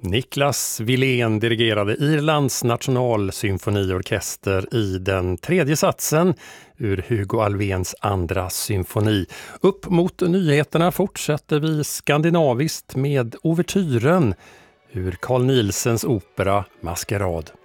Niklas Wilén dirigerade Irlands nationalsymfoniorkester i den tredje satsen ur Hugo Alfvéns andra symfoni. Upp mot nyheterna fortsätter vi skandinaviskt med ouvertyren ur Carl Nielsens opera Maskerad.